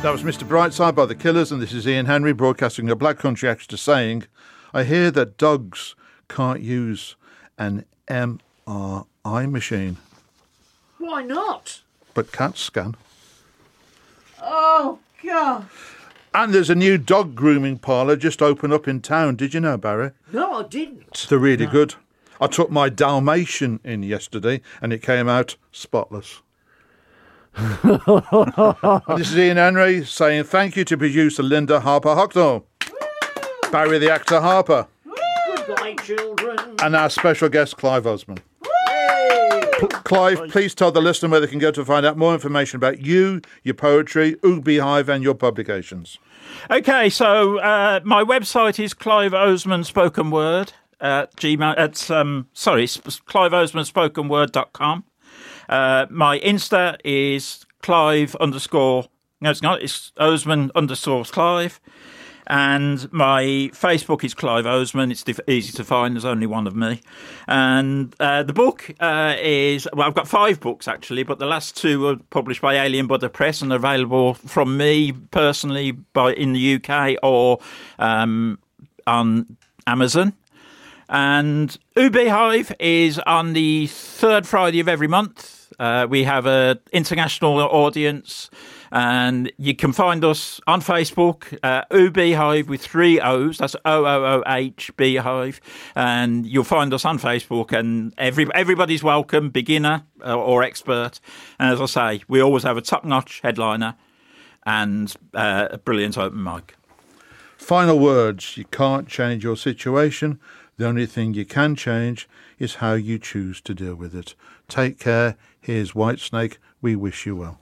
That was Mr. Brightside by The Killers, and this is Ian Henry broadcasting a Black Country Extra saying, I hear that dogs can't use an MRI machine. Why not? But cats can. Oh, God. And there's a new dog grooming parlour just opened up in town. Did you know, Barry? No, I didn't. They're really good. I took my Dalmatian in yesterday and it came out spotless. This is Ian Henry saying thank you to producer Linda Harper-Hocknall, Barry the actor Harper, Goodbye, children. and our special guest Clive Osman. Clive, please tell the listener where they can go to find out more information about you, your poetry, Oog Beehive and your publications. Okay, so my website is Clive Osman Spoken Word at Gmail. CliveOsmanSpokenWord.com. My Insta is Clive _ no, it's not. It's Osman _ Clive. And my Facebook is Clive Osman. It's easy to find. There's only one of me. And the book is, well, I've got 5 books actually, but the last 2 were published by Alien Buddha Press and are available from me personally in the UK or on Amazon. And Oog Beehive is on the 3rd Friday of every month. We have an international audience, and you can find us on Facebook, Oog Beehive with 3 O's. That's OOOH Beehive, and you'll find us on Facebook. And everybody's welcome, beginner or expert. And as I say, we always have a top-notch headliner and a brilliant open mic. Final words: you can't change your situation. The only thing you can change is how you choose to deal with it. Take care. Here's Whitesnake. We wish you well.